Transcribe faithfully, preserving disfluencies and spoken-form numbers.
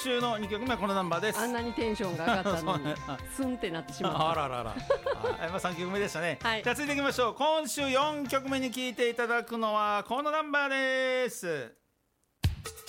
週のにきょくめはこのナンバーです。 あんなにテンションが上がったのにスンってなってしまった。 あらららはい、まあ、さんきょくめでしたね、 はい、 じゃあ続いていきましょう。今週よんきょくめに聴いていただくのはこのナンバーです。